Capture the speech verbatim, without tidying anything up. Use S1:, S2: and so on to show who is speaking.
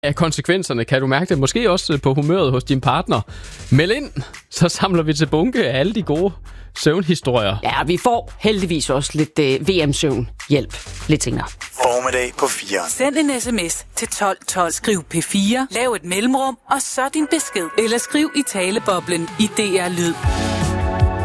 S1: af konsekvenserne. Kan du mærke det? Måske også på humøret hos din partner. Meld ind, så samler vi til bunke af alle de gode søvnhistorier.
S2: Ja, vi får heldigvis også lidt øh, V M-søvn hjælp lidt senere.
S3: Formiddag på fire.
S4: Send en sms til tolv tolv. Skriv P fire. Lav et mellemrum, og så din besked. Eller skriv i taleboblen i D R Lyd.